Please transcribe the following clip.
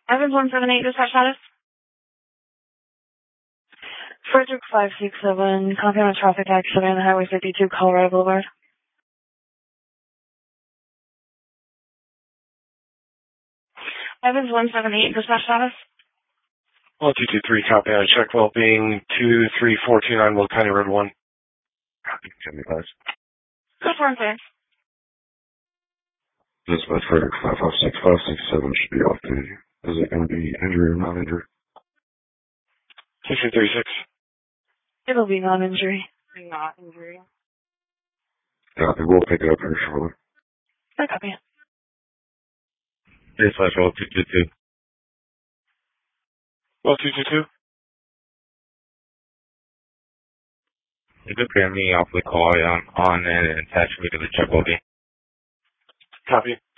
Evans 178, dispatch status. Frederick 567, copy on a traffic accident on Highway 52, Colorado Boulevard. Evans 178, dispatch status. 1223, copy on check well-being 23429 Will County Road 1. Copy, 75. Good one, sir. Dispatch Frederick 556-567 should be off duty. Is it going to be injury or non-injury? 1636. It'll be non-injury. Not injury. Copy, we'll pick it up here shortly. Good copy. Dispatch 1222. 1222. You could clear me off the call on and attach me to the check will be. Copy.